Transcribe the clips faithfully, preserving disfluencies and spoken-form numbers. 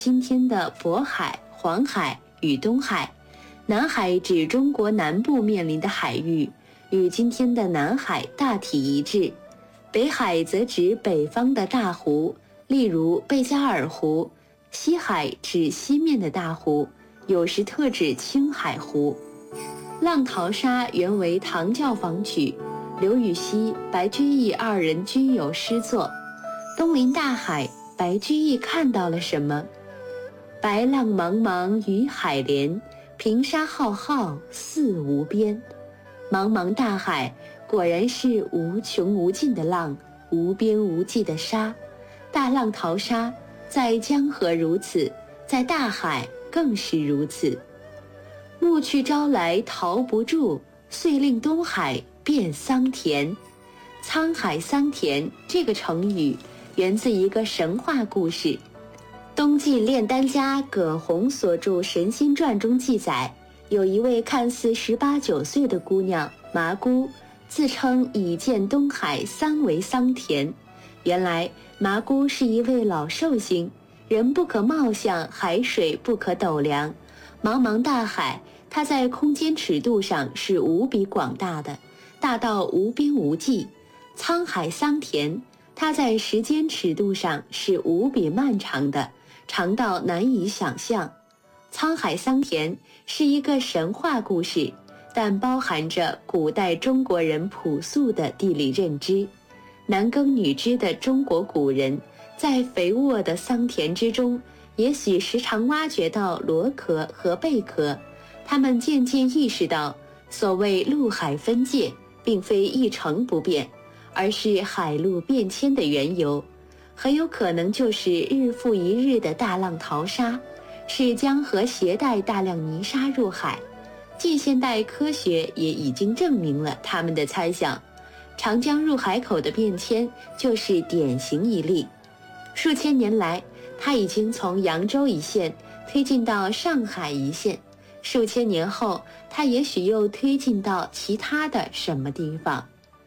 今天的渤海、黄海与东海。南海指中国南部面临的海域，与今天的南海大体一致。北海则指北方的大湖，例如贝加尔湖。西海指西面的大湖，有时特指青海湖。浪淘沙原为唐教坊曲，刘禹锡、白居易二人均有诗作。东临大海，白居易看到了什么？白浪茫茫与海连，平沙浩浩四无边。茫茫大海果然是无穷无尽的浪，无边无际的沙。大浪淘沙，在江河如此，在大海更是如此。暮去朝来逃不住，遂令东海变桑田。沧海桑田这个成语源自一个神话故事。东晋炼丹家葛洪所著《神仙传》中记载，有一位看似十八九岁的姑娘麻姑，自称已见东海桑为桑田。原来麻姑是一位老寿星，人不可貌相，海水不可斗量。茫茫大海，它在空间尺度上是无比广大的，大到无边无际。沧海桑田，它在时间尺度上是无比漫长的，长到难以想象。沧海桑田是一个神话故事，但包含着古代中国人朴素的地理认知。男耕女织的中国古人，在肥沃的桑田之中，也许时常挖掘到螺壳和贝壳。他们渐渐意识到，所谓陆海分界并非一成不变，而是海陆变迁的缘由，很有可能就是日复一日的大浪淘沙，是江河携带大量泥沙入海。近现代科学也已经证明了他们的猜想。长江入海口的变迁就是典型一例。数千年来，它已经从扬州一线推进到上海一线，数千年后，它也许又推进到其他的什么地方。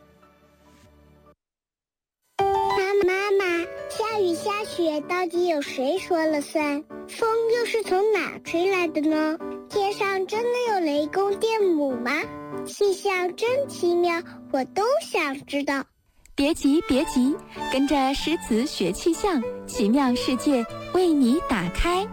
妈妈，下雨下雪到底有谁说了算？风又是从哪吹来的呢？天上真的有雷公电母吗？气象真奇妙，我都想知道。 别急别急，跟着诗词学气象，奇妙世界为你打开。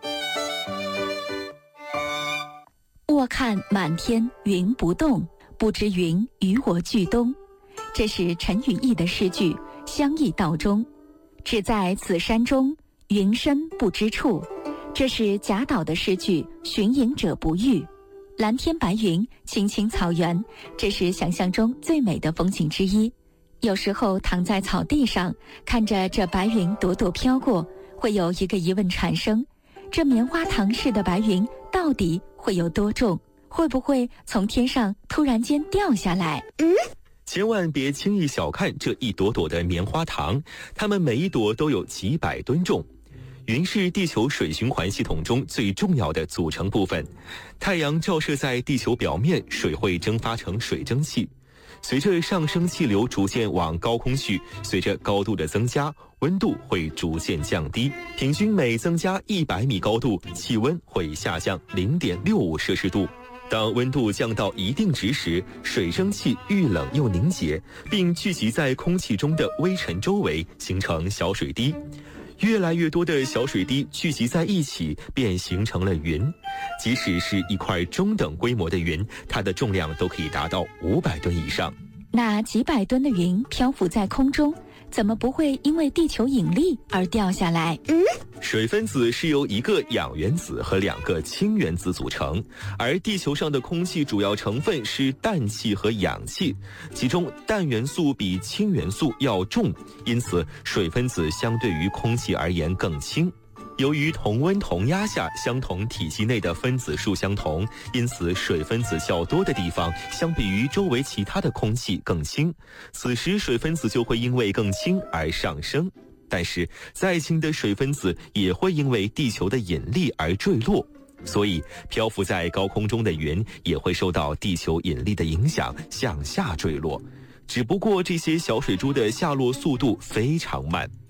卧看满天云不动，不知云与我俱东。这是陈与义的诗句，相异道中。只在此山中，云深不知处。这是贾岛的诗句，寻隐者不遇。蓝天白云，青青草原，这是想象中最美的风景之一。有时候躺在草地上，看着这白云朵朵飘过，会有一个疑问产生：这棉花糖似的白云到底会有多重？会不会从天上突然间掉下来？ 嗯， 千万别轻易小看这一朵朵的棉花糖，它们每一朵都有几百吨重。云是地球水循环系统中最重要的组成部分，太阳照射在地球表面，水会蒸发成水蒸气。随着上升气流逐渐往高空去，随着高度的增加，温度会逐渐降低。平均每增加一百米高度，气温会下降 零点六五摄氏度。当温度降到一定值时，水蒸气遇冷又凝结，并聚集在空气中的微尘周围，形成小水滴。越来越多的小水滴聚集在一起，便形成了云。即使是一块中等规模的云，它的重量都可以达到五百吨以上。 那几百吨的云漂浮在空中，怎么不会因为地球引力而掉下来？ 嗯， 水分子是由一个氧原子和两个氢原子组成，而地球上的空气主要成分是氮气和氧气，其中氮元素比氢元素要重，因此水分子相对于空气而言更轻。由于同温同压下相同体积内的分子数相同，因此水分子较多的地方相比于周围其他的空气更轻，此时水分子就会因为更轻而上升。但是再轻的水分子也会因为地球的引力而坠落，所以漂浮在高空中的云也会受到地球引力的影响向下坠落，只不过这些小水珠的下落速度非常慢。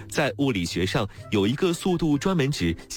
在物理学上有一个速度专门指